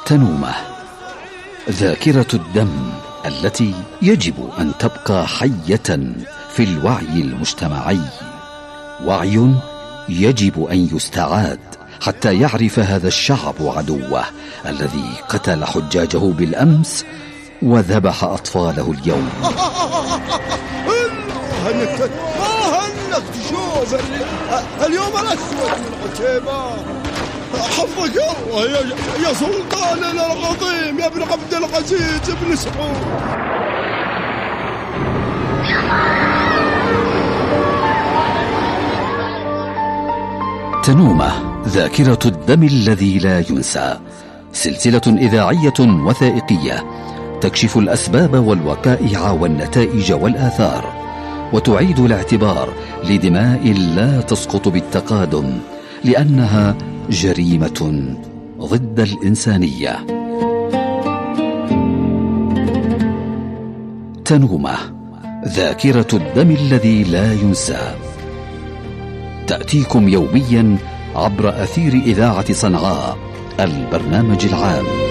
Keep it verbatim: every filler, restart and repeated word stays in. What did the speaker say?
تنومة، ذاكرة الدم التي يجب أن تبقى حية في الوعي المجتمعي، وعي يجب أن يستعاد حتى يعرف هذا الشعب عدوه الذي قتل حجاجه بالأمس وذبح أطفاله اليوم. هنك هنك تشوف اليوم الأسود من عتيبة. حفظك الله يا, يا سلطاننا العظيم يا ابن عبد العزيز بن سعود. تنومة، ذاكرة الدم الذي لا ينسى، سلسلة إذاعية وثائقية تكشف الأسباب والوقائع والنتائج والآثار، وتعيد الاعتبار لدماء لا تسقط بالتقادم، لأنها جريمة ضد الإنسانية. تنومة، ذاكرة الدم الذي لا ينسى، تأتيكم يوميا عبر أثير إذاعة صنعاء، البرنامج العام.